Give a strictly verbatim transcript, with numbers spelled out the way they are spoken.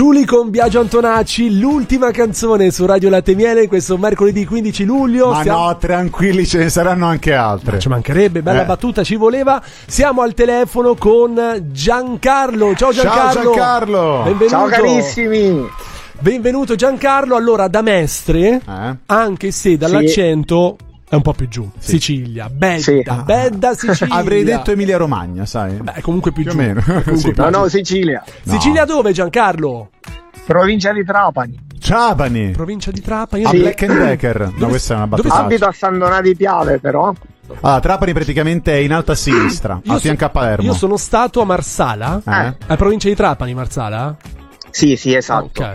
Giuli con Biagio Antonacci, l'ultima canzone su Radio Latte e Miele questo mercoledì quindici luglio. Ma Siamo... no, tranquilli, ce ne saranno anche altre. Ma ci mancherebbe, bella eh. battuta, ci voleva. Siamo al telefono con Giancarlo. Ciao Giancarlo. Ciao Giancarlo. Benvenuto. Ciao carissimi. Benvenuto Giancarlo. Allora, da Mestre, Eh? anche se dall'accento è un po' più giù. Sì. Sicilia, Bedda, Sì. Bedda Sicilia. Avrei detto Emilia Romagna, sai? Beh, comunque più, Più o giù. meno. Comunque Sì. più No, giù. no, Sicilia. No. Sicilia dove Giancarlo? Provincia di Trapani. Trapani. Provincia di Trapani. A Sì. Black and Decker. No, questa è una dove- battuta. Abito a San Donà di Piave, però. Allora, Trapani praticamente è in alto a sinistra, Io a fianco so- a Palermo. Io sono stato a Marsala. Eh? A provincia di Trapani, Marsala? Sì, sì, esatto. Ok.